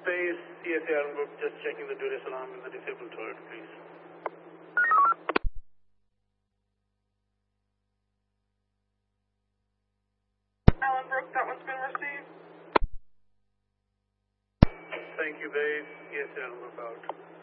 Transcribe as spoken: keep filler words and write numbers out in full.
Base, C S A Arm Group, just checking the duress alarm in the disabled turret, please. Alan Brook, that one's been received. Thank you, Base. C S A Arm Group out.